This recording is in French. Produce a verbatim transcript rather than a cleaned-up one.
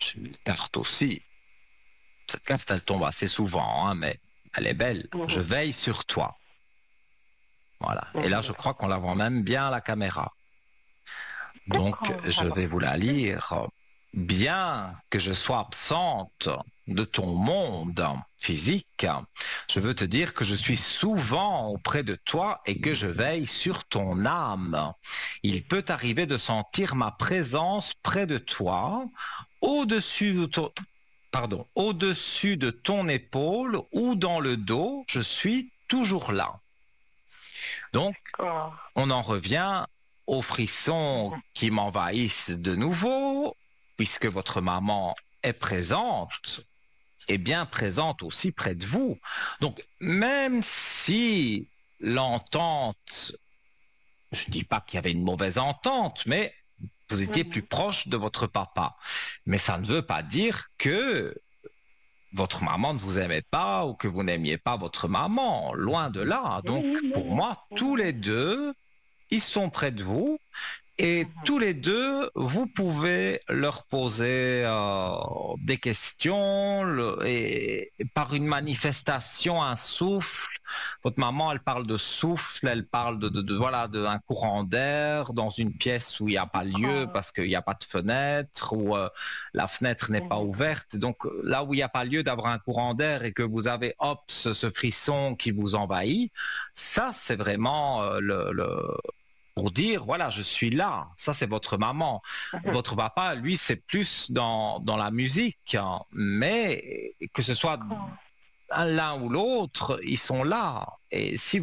Une carte aussi. Cette carte, elle tombe assez souvent, hein, mais elle est belle. Mhm. Je veille sur toi. Voilà. Et là, Mhm. je crois qu'on la voit même bien à la caméra. Donc, D'accord. je Alors, vais vous la lire. Bien que je sois absente de ton monde physique, je veux te dire que je suis souvent auprès de toi et que je veille sur ton âme. Il peut arriver de sentir ma présence près de toi, au-dessus de ton, pardon, au-dessus de ton épaule ou dans le dos, je suis toujours là. Donc, d'accord. on en revient aux frissons Mhm. qui m'envahissent de nouveau, puisque votre maman est présente, et bien présente aussi près de vous. Donc, même si l'entente, je ne dis pas qu'il y avait une mauvaise entente, mais vous étiez plus Mhm. proche de votre papa. Mais ça ne veut pas dire que votre maman ne vous aimait pas ou que vous n'aimiez pas votre maman, loin de là. Oui, Donc, oui, pour oui. moi, tous Mhm. les deux, ils sont près de vous et Mhm. tous les deux, vous pouvez leur poser euh, des questions le- et, et par une manifestation, un souffle. Votre maman, elle parle de souffle, elle parle de, de, de voilà, d'un courant d'air dans une pièce où il n'y a pas lieu D'accord. parce qu'il n'y a pas de fenêtre, où euh, la fenêtre n'est pas Mhm. ouverte. Donc là où il n'y a pas lieu d'avoir un courant d'air et que vous avez hop ce, ce frisson qui vous envahit, ça c'est vraiment euh, le, le pour dire, voilà, je suis là. Ça, c'est votre maman. Mhm. Votre papa, lui, c'est plus dans, dans la musique. Hein. Mais que ce soit D'accord. l'un ou l'autre, ils sont là. Et si